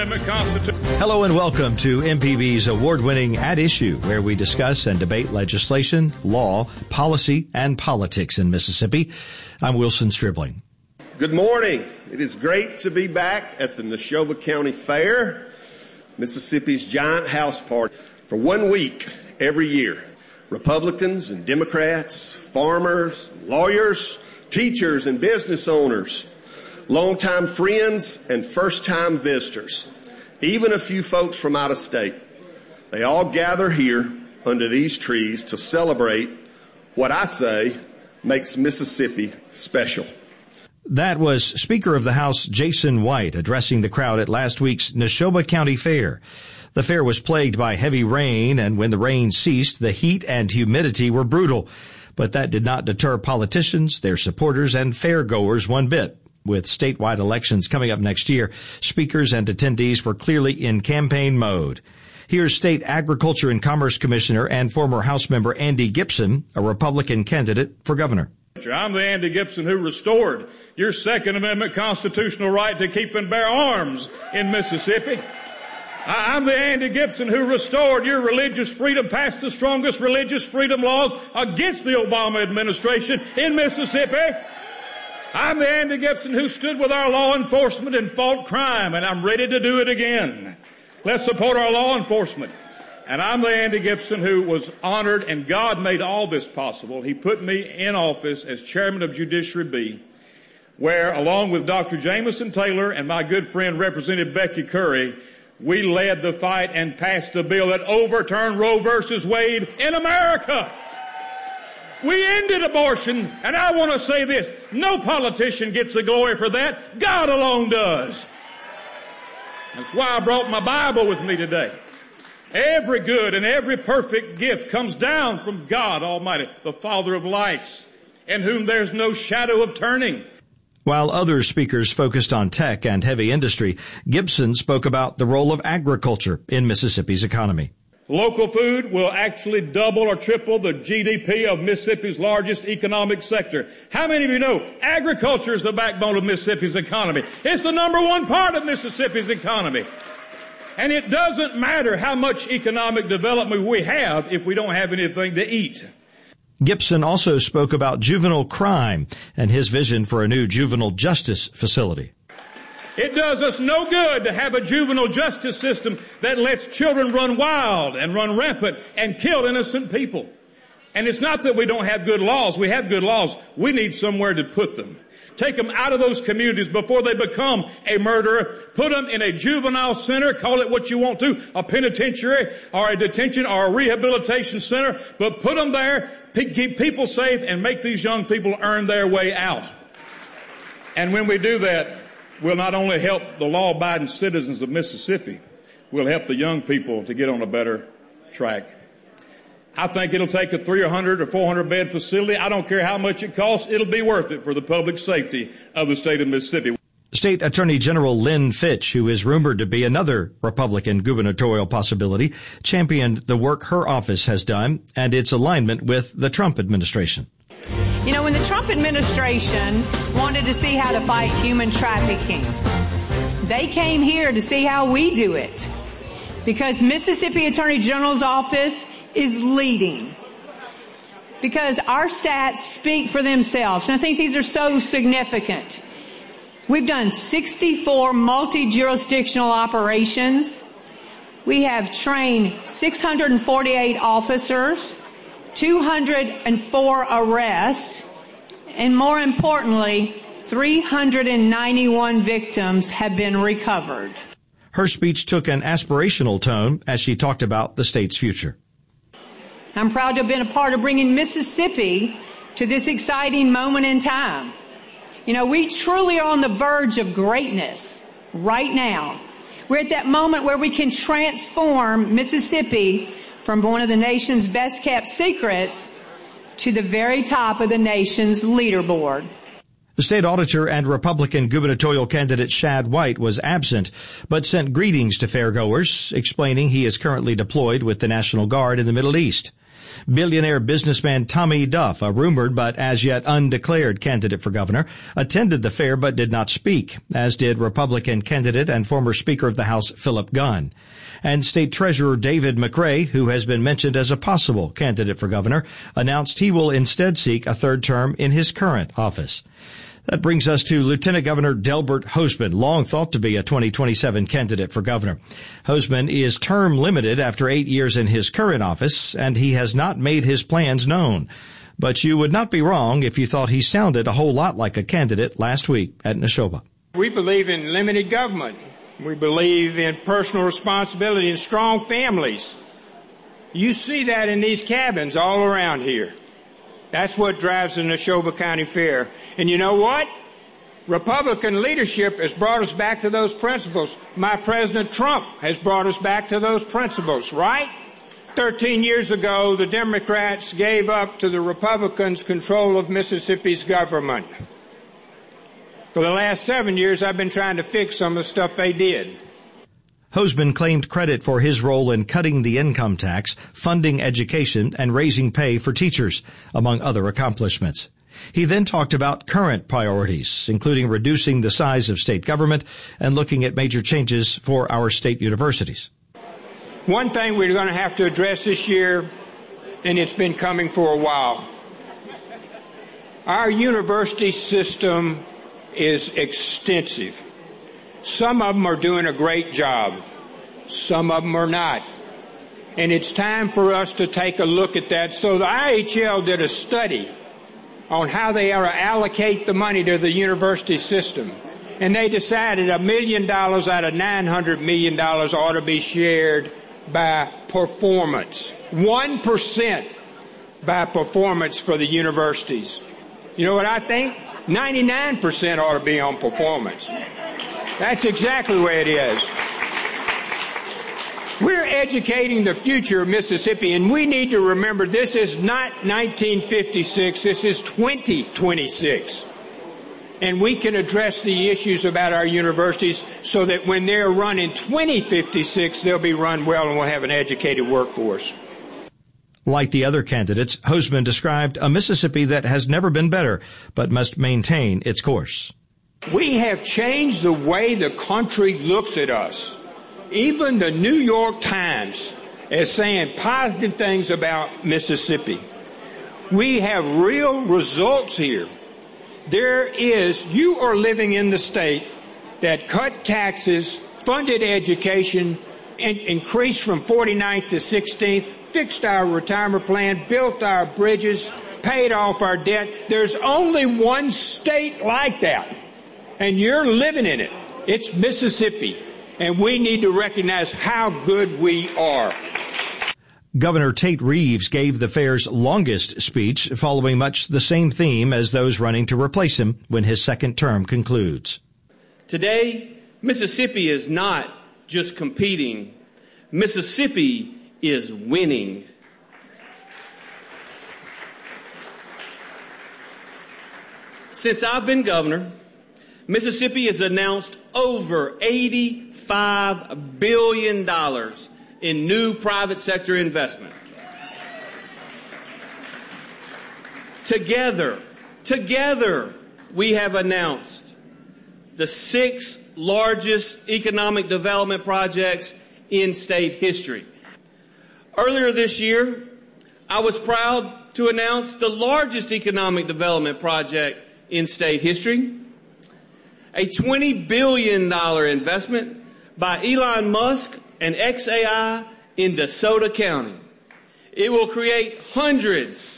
Amendment Constitution. Hello and welcome to MPB's award-winning At Issue, where we discuss and debate legislation, law, policy, and politics in Mississippi. I'm Wilson Stribling. Good morning. It is great to be back at the Neshoba County Fair, Mississippi's giant house party, for 1 week every year. Republicans and Democrats, farmers, lawyers, teachers and business owners, longtime friends and first-time visitors, even a few folks from out of state. They all gather here under these trees to celebrate what I say makes Mississippi special. That was Speaker of the House Jason White addressing the crowd at last week's Neshoba County Fair. The fair was plagued by heavy rain, and when the rain ceased, the heat and humidity were brutal. But that did not deter politicians, their supporters, and fairgoers one bit. With statewide elections coming up next year, speakers and attendees were clearly in campaign mode. Here's State Agriculture and Commerce Commissioner and former House member Andy Gipson, a Republican candidate for governor. I'm the Andy Gipson who restored your Second Amendment constitutional right to keep and bear arms in Mississippi. I'm the Andy Gipson who restored your religious freedom, passed the strongest religious freedom laws against the Obama administration in Mississippi. I'm the Andy Gipson who stood with our law enforcement and fought crime, and I'm ready to do it again. Let's support our law enforcement. And I'm the Andy Gipson who was honored, and God made all this possible. He put me in office as chairman of Judiciary B, where, along with Dr. Jameson Taylor and my good friend Representative Becky Curry, we led the fight and passed a bill that overturned Roe versus Wade in America. We ended abortion, and I want to say this, no politician gets the glory for that. God alone does. That's why I brought my Bible with me today. Every good and every perfect gift comes down from God Almighty, the Father of lights, in whom there's no shadow of turning. While other speakers focused on tech and heavy industry, Gipson spoke about the role of agriculture in Mississippi's economy. Local food will actually double or triple the GDP of Mississippi's largest economic sector. How many of you know agriculture is the backbone of Mississippi's economy? It's the number one part of Mississippi's economy. And it doesn't matter how much economic development we have if we don't have anything to eat. Gipson also spoke about juvenile crime and his vision for a new juvenile justice facility. It does us no good to have a juvenile justice system that lets children run wild and run rampant and kill innocent people. And it's not that we don't have good laws. We have good laws. We need somewhere to put them. Take them out of those communities before they become a murderer. Put them in a juvenile center. Call it what you want to, a penitentiary or a detention or a rehabilitation center. But put them there, keep people safe, and make these young people earn their way out. And when we do that, we'll not only help the law-abiding citizens of Mississippi, we'll help the young people to get on a better track. I think it'll take a 300 or 400 bed facility. I don't care how much it costs. It'll be worth it for the public safety of the state of Mississippi. State Attorney General Lynn Fitch, who is rumored to be another Republican gubernatorial possibility, championed the work her office has done and its alignment with the Trump administration. You know, when the Trump administration wanted to see how to fight human trafficking, they came here to see how we do it. Because Mississippi Attorney General's office is leading. Because our stats speak for themselves. And I think these are so significant. We've done 64 multi-jurisdictional operations. We have trained 648 officers, 204 arrests, and more importantly, 391 victims have been recovered. Her speech took an aspirational tone as she talked about the state's future. I'm proud to have been a part of bringing Mississippi to this exciting moment in time. You know, we truly are on the verge of greatness right now. We're at that moment where we can transform Mississippi from one of the nation's best kept secrets to the very top of the nation's leaderboard. The state auditor and Republican gubernatorial candidate Shad White was absent, but sent greetings to fairgoers, explaining he is currently deployed with the National Guard in the Middle East. Billionaire businessman Tommy Duff, a rumored but as yet undeclared candidate for governor, attended the fair but did not speak, as did Republican candidate and former Speaker of the House Philip Gunn. And State Treasurer David McRae, who has been mentioned as a possible candidate for governor, announced he will instead seek a third term in his current office. That brings us to Lieutenant Governor Delbert Hosemann, long thought to be a 2027 candidate for governor. Hosemann is term limited after 8 years in his current office, and he has not made his plans known. But you would not be wrong if you thought he sounded a whole lot like a candidate last week at Neshoba. We believe in limited government. We believe in personal responsibility and strong families. You see that in these cabins all around here. That's what drives the Neshoba County Fair. And you know what? Republican leadership has brought us back to those principles. My President Trump has brought us back to those principles, right? 13 years ago, the Democrats gave up to the Republicans control of Mississippi's government. For the last 7 years, I've been trying to fix some of the stuff they did. Hosemann claimed credit for his role in cutting the income tax, funding education, and raising pay for teachers, among other accomplishments. He then talked about current priorities, including reducing the size of state government and looking at major changes for our state universities. One thing we're going to have to address this year, and it's been coming for a while, our university system is extensive. Some of them are doing a great job. Some of them are not. And it's time for us to take a look at that. So the IHL did a study on how they are to allocate the money to the university system. And they decided $1 million out of $900 million ought to be shared by performance. 1% by performance for the universities. You know what I think? 99% ought to be on performance. That's exactly the way it is. We're educating the future of Mississippi, and we need to remember this is not 1956, this is 2026. And we can address the issues about our universities so that when they're run in 2056, they'll be run well and we'll have an educated workforce. Like the other candidates, Hosemann described a Mississippi that has never been better, but must maintain its course. We have changed the way the country looks at us. Even the New York Times is saying positive things about Mississippi. We have real results here. You are living in the state that cut taxes, funded education, and increased from 49th to 16th, fixed our retirement plan, built our bridges, paid off our debt. There's only one state like that, and you're living in it. It's Mississippi, and we need to recognize how good we are. Governor Tate Reeves gave the fair's longest speech, following much the same theme as those running to replace him when his second term concludes. Today, Mississippi is not just competing. Mississippi is winning. Since I've been governor, Mississippi has announced over $85 billion in new private sector investment. Together, we have announced the 6 largest economic development projects in state history. Earlier this year, I was proud to announce the largest economic development project in state history, a $20 billion investment by Elon Musk and XAI in DeSoto County. It will create hundreds